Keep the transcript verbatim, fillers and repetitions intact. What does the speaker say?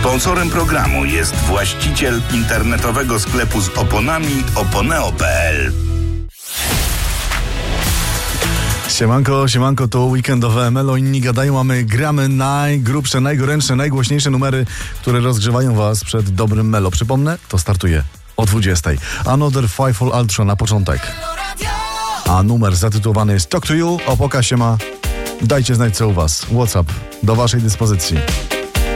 Sponsorem programu jest właściciel internetowego sklepu z oponami oponeo kropka pe el. Siemanko, siemanko, to weekendowe Melo, inni gadają, a my gramy najgrubsze, najgorętsze, najgłośniejsze numery, które rozgrzewają was przed dobrym Melo. Przypomnę, to startuje o dwudziestej. Another Five All Ultra na początek. A numer zatytułowany jest Talk to You. Opoka się ma. Dajcie znać, co u was. WhatsApp do waszej dyspozycji.